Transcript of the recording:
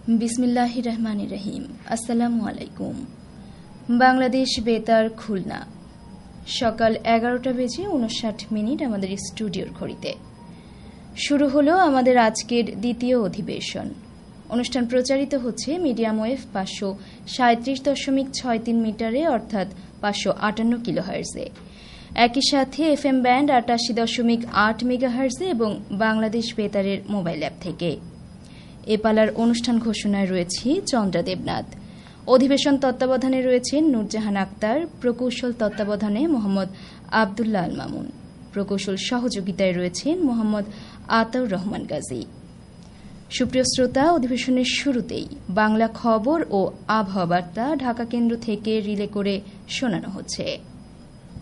বিসমিল্লাহির রহমানির রহিম। আসসালামু আলাইকুম। বাংলাদেশ বেতার খুলনা, সকাল 11টা বেজে 59 আমাদের স্টুডিওর ঘড়িতে শুরু হলো আমাদের আজকের দ্বিতীয় অধিবেশন। অনুষ্ঠান প্রচারিত হচ্ছে মিডিয়াম ওয়েভ 537.63 মিটারে, অর্থাৎ 558 কিলোহার্জে। একই সাথে FM ব্যান্ড 88.8 মেগাহার্জে এবং বাংলাদেশ বেতারের মোবাইল অ্যাপ থেকে। এ পালার অনুষ্ঠান ঘোষণায় রয়েছি চন্দ্রা দেবনাথ। অধিবেশন তত্ত্বাবধানে রয়েছেন নূরজাহান আক্তার, প্রকৌশল তত্ত্বাবধানে মোহাম্মদ আবদুল্লাহ আল মামুন, প্রকৌশল সহযোগিতায় রয়েছেন মোহাম্মদ আতাউর রহমান গাজী। সুপ্রিয় শ্রোতা, অধিবেশনের শুরুতেই বাংলা খবর ও আবহাওয়া বার্তা ঢাকা কেন্দ্র থেকে রিলে করে শোনানো হচ্ছে।